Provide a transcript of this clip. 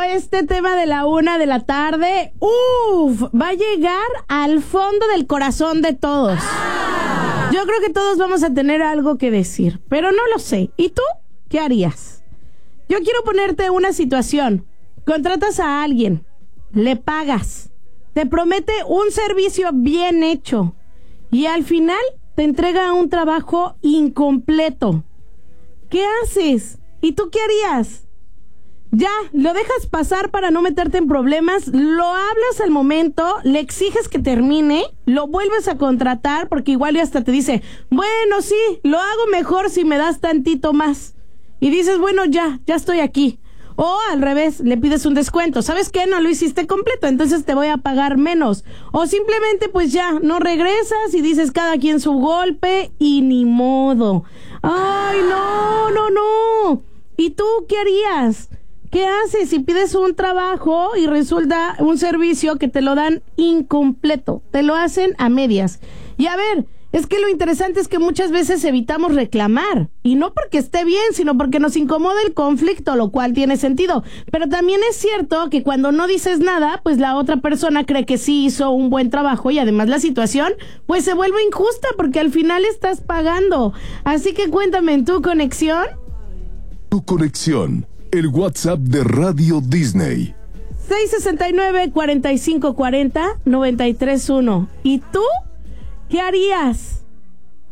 este tema de la 1:00 p.m, va a llegar al fondo del corazón de todos. Yo creo que todos vamos a tener algo que decir, pero no lo sé. ¿Y tú qué harías? Yo quiero ponerte una situación. Contratas a alguien, le pagas, te promete un servicio bien hecho y al final te entrega un trabajo incompleto. ¿Qué haces? ¿Y tú qué harías? Ya, lo dejas pasar para no meterte en problemas, lo hablas al momento, le exiges que termine, lo vuelves a contratar porque igual y hasta te dice, bueno, sí, lo hago mejor si me das tantito más. Y dices, bueno, ya estoy aquí. O al revés, le pides un descuento. ¿Sabes qué? No lo hiciste completo, entonces te voy a pagar menos. O simplemente pues ya, no regresas y dices cada quien su golpe y ni modo. ¡Ay, no! ¿Y tú qué harías? ¿Qué haces si pides un trabajo y resulta un servicio que te lo dan incompleto? Te lo hacen a medias. Y a ver, es que lo interesante es que muchas veces evitamos reclamar. Y no porque esté bien, sino porque nos incomoda el conflicto, lo cual tiene sentido. Pero también es cierto que cuando no dices nada, pues la otra persona cree que sí hizo un buen trabajo y además la situación pues se vuelve injusta porque al final estás pagando. Así que cuéntame, ¿en tu conexión? Tu conexión. El WhatsApp de Radio Disney. 669-4540-931. ¿Y tú qué harías?